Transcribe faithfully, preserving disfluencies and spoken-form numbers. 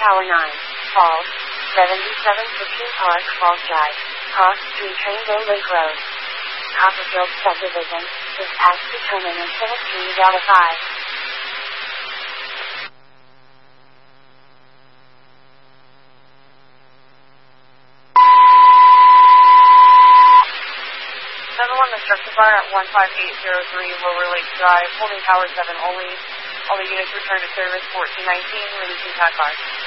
Tower nine, Falls, seventy-seven fifteen Park Falls Drive, Cross Street Rainbow Lake Road. Copperfield Subdivision, is past the terminus of a three Delta five. seven one, construction fire at one five eight zero three Lower Lake Drive, holding Tower seven only. All the units return to service fourteen nineteen, releasing P A C five.